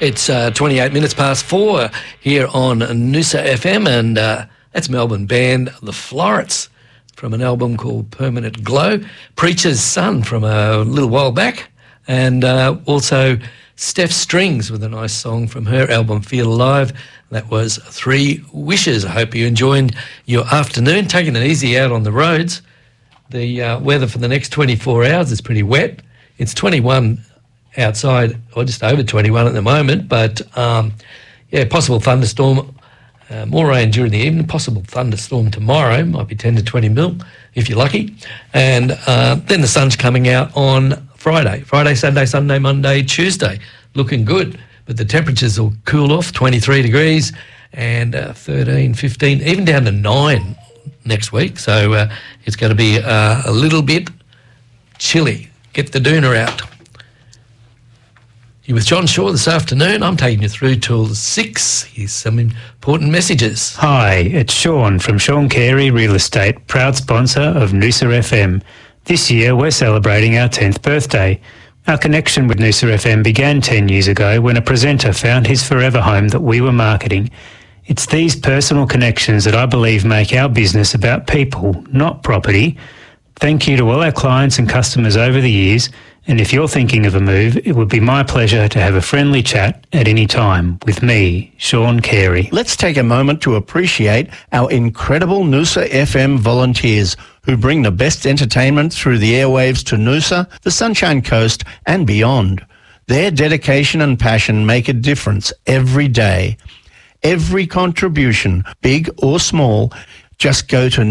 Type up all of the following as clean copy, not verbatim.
It's 28 minutes past 4 here on Noosa FM, and that's Melbourne band The Florets from an album called Permanent Glow. Preacher's Son from a little while back, and also Steph Strings with a nice song from her album Feel Alive. That was Three Wishes. I hope you enjoyed your afternoon, taking it easy out on the roads. The weather for the next 24 hours is pretty wet. It's 21 outside, or just over 21 at the moment, but possible thunderstorm, more rain during the evening, possible thunderstorm tomorrow, might be 10 to 20 mil if you're lucky, and then the sun's coming out on Friday, Saturday, Sunday, Monday, Tuesday, looking good, but the temperatures will cool off, 23 degrees and 13, 15, even down to 9 next week, so it's going to be a little bit chilly. Get the doona out. You're with John Shaw this afternoon. I'm taking you through till 6. Here's some important messages. Hi, it's Sean from Sean Carey Real Estate, proud sponsor of Noosa FM. This year we're celebrating our 10th birthday. Our connection with Noosa FM began 10 years ago when a presenter found his forever home that we were marketing. It's these personal connections that I believe make our business about people, not property. Thank you to all our clients and customers over the years. And if you're thinking of a move, it would be my pleasure to have a friendly chat at any time with me, Sean Carey. Let's take a moment to appreciate our incredible Noosa FM volunteers who bring the best entertainment through the airwaves to Noosa, the Sunshine Coast and beyond. Their dedication and passion make a difference every day. Every contribution, big or small, just go to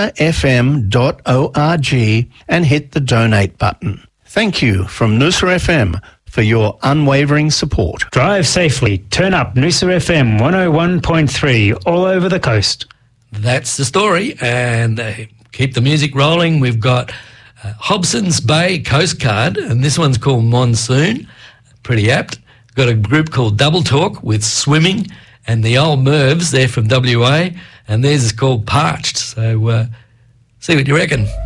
noosafm.org and hit the donate button. Thank you from Noosa FM for your unwavering support. Drive safely. Turn up Noosa FM 101.3 all over the coast. That's the story, and keep the music rolling. We've got Hobson's Bay Coast Guard, and this one's called Monsoon. Pretty apt. Got a group called Double Talk with Swimming, and the Old Mervs, they're from WA, and theirs is called Parched. So see what you reckon.